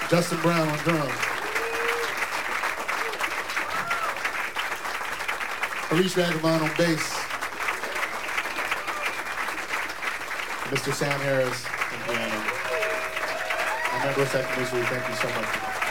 Justin Brown on drums. Harish Raghavan on bass. Mr. Sam Harris on piano. I'm Edward Second. Thank you so much.